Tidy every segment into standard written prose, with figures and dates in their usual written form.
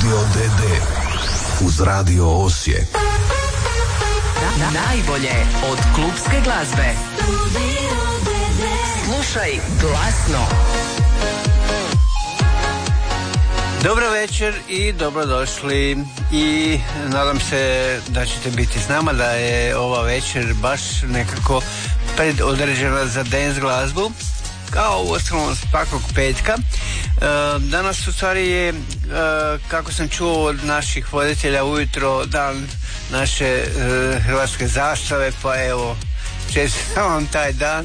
Studio DD uz Radio Osijek. Najbolje od klubske glazbe. Slušaj glasno. Dobro večer i dobrodošli i nadam se da ćete biti s nama, da je ova večer baš nekako predodređena za dance glazbu, kao u ostalom svakog petka. Danas u stvari je, kako sam čuo od naših voditelja, ujutro dan naše hrvatske zastave, pa evo, čestitam vam taj dan.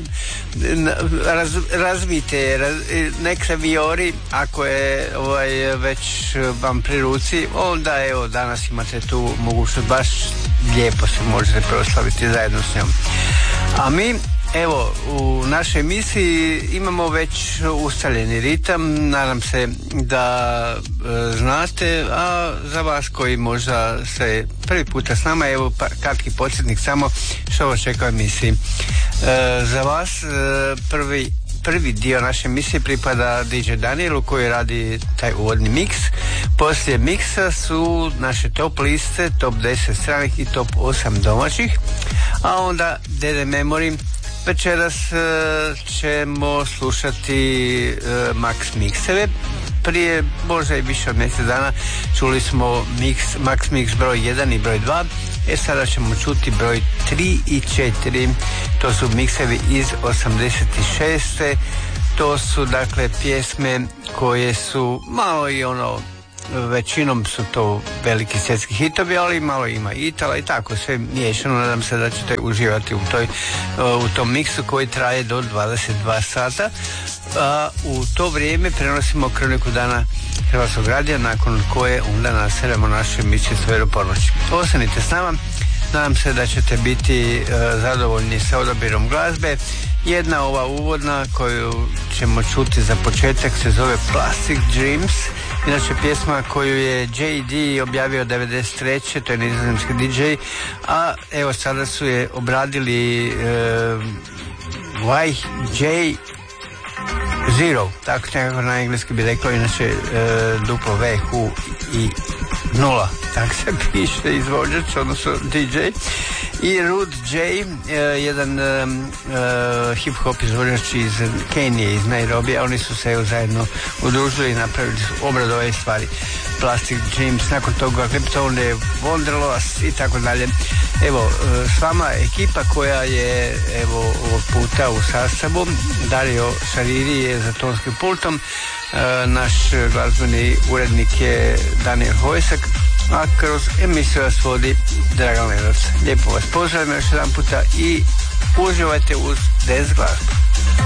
Razvijte nek se viori, ako je već vam pri ruci, onda evo danas imate tu mogućnost, baš lijepo se možete proslaviti zajedno s njom. A mi evo u našoj emisiji imamo već ustaljeni ritam, nadam se da znate, a za vas koji možda se prvi puta s nama, evo kratki podsjetnik samo što vas čeka u emisiji. Za vas prvi dio naše emisije pripada DJ Danielu koji radi taj uvodni miks. Poslije miksa su naše top liste, top 10 stranih i top 8 domaćih, a onda DD Memory. Večeras ćemo slušati Max Mixeve. Prije možda i više od mjesec dana čuli smo Max Mix broj 1 i broj 2. Sada ćemo čuti broj 3 i 4. To su miksevi iz 86. To su dakle pjesme koje su malo i većinom su to veliki svjetski hitovi, ali malo ima Itala i tako sve miješano. Nadam se da ćete uživati u tom miksu koji traje do 22 sata. U to vrijeme prenosimo kroniku dana Hrvatskog radija, nakon koje onda nastavljamo našu emisiju sve do ponoći. Ostanite s nama, nadam se da ćete biti zadovoljni sa odabirom glazbe. Jedna ova uvodna koju ćemo čuti za početak se zove Plastic Dreams, inače pjesma koju je J.D. objavio 93. to je nizozemski DJ, a evo sada su je obradili YJ Zero, tako nekako na engleski bi rekao, inače duplo V, Q i 0, tako se piše izvođač, odnosno DJ. I Rude J, jedan hip-hop izvođač iz Kenije, iz Nairobi, a oni su se zajedno udružili i napravili obradu ove stvari. Plastic Dreams, nakon toga Kryptone, Wanderlust i tako dalje. Evo, s vama ekipa koja je evo ovog puta u sastavu. Dario Šariri je za tonskim pultom, naš glazbeni urednik je Daniel Hojsak, a kroz emisiju vas vodi Dragan Lenac. Lijepo vas pozdravljam još jedan puta i uživajte uz dance glazbu.